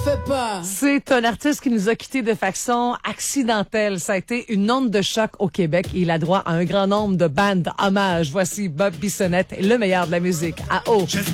fais pas. C'est un artiste qui nous a quittés de façon accidentelle. Ça a été une onde de choc au Québec et il a droit à un grand nombre de bandes hommages. Voici Bob Bissonnette, le meilleur de la musique à eau.